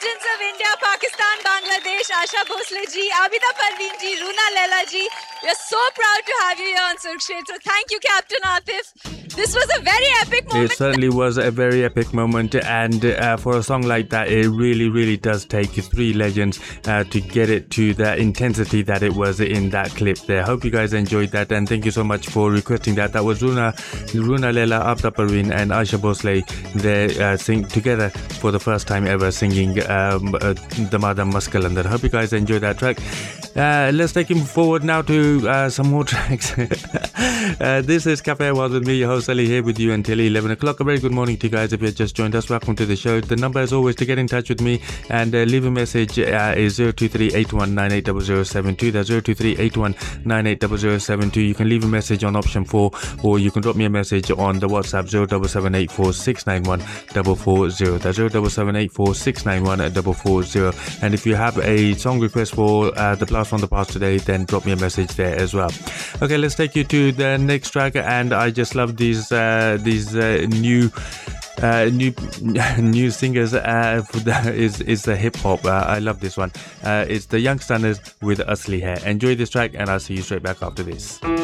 legends of India, Pakistan, Bangladesh, Asha Bhosle ji, Abida Parveen ji, Runa Lela ji. We are so proud to have you here on Surukshetra. Thank you, Captain Atif. This was a very epic moment. It certainly was a very epic moment, and for a song like that, it really does take three legends to get it to the intensity that it was in that clip there. Hope you guys enjoyed that, and thank you so much for requesting that. That was Runa Lela, Abida Parveen and Asha Bhosle. They sing together for the first time ever, singing Damadam Maskalandar. Hope you guys enjoyed that track. Let's take him forward now to some more tracks. This is Cafe Awards with me, your host Ali, here with you until 11 o'clock. A very good morning to you guys. If you have just joined us, welcome to the show. The number as always to get in touch with me and leave a message is 023-8198-0072. That's 023-8198-0072. You can leave a message on option 4, or you can drop me a message on the WhatsApp 07784691440. That's 07784691440. And if you have a song request for the Blast from the Past today, then drop me a message there as well. Okay, let's take you to the next track, and I just love these new singers. Is the hip hop. I love this one. It's the Youngsters with Asli Hai. Enjoy this track, and I'll see you straight back after this.